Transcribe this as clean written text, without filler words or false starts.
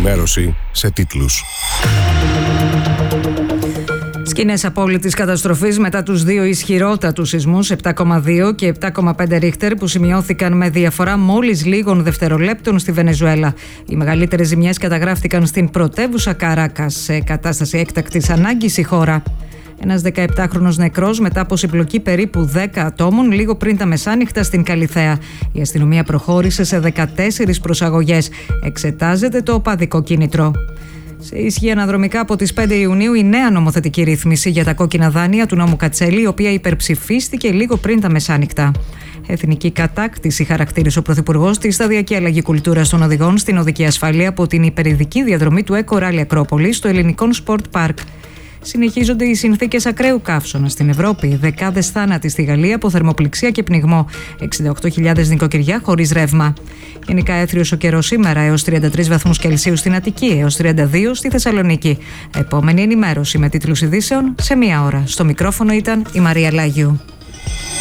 ενημέρωση σε τίτλους. Σκηνές απόλυτης καταστροφής μετά τους δύο ισχυρότατους σεισμούς 7,2 και 7,5 ρίχτερ που σημειώθηκαν με διαφορά μόλις λίγων δευτερολέπτων στη Βενεζουέλα. Οι μεγαλύτερες ζημιές καταγράφτηκαν στην πρωτεύουσα Καράκας, σε κατάσταση έκτακτης ανάγκης η χώρα. Ένας 17χρονος νεκρός μετά από συμπλοκή περίπου 10 ατόμων λίγο πριν τα μεσάνυχτα στην Καλιθέα. Η αστυνομία προχώρησε σε 14 προσαγωγές. Εξετάζεται το οπαδικό κίνητρο. Σε ισχύ αναδρομικά από τις 5 Ιουνίου η νέα νομοθετική ρύθμιση για τα κόκκινα δάνεια του νόμου Κατσέλη, η οποία υπερψηφίστηκε λίγο πριν τα μεσάνυχτα. Εθνική κατάκτηση χαρακτήρισε ο Πρωθυπουργός τη σταδιακή αλλαγή κουλτούρας των οδηγών στην οδική ασφάλεια από την υπερηδική διαδρομή του Eco Rally Ακρόπολη στο ελληνικό Sport Park. Συνεχίζονται οι συνθήκες ακραίου καύσωνα στην Ευρώπη. Δεκάδες θάνατοι στη Γαλλία από θερμοπληξία και πνιγμό. 68.000 νοικοκυριά χωρίς ρεύμα. Γενικά έθριος ο καιρός σήμερα, έως 33 βαθμούς Κελσίου στην Αττική, έως 32 στη Θεσσαλονίκη. Επόμενη ενημέρωση με τίτλους ειδήσεων σε 1 ώρα. Στο μικρόφωνο ήταν η Μαρία Λάγιου.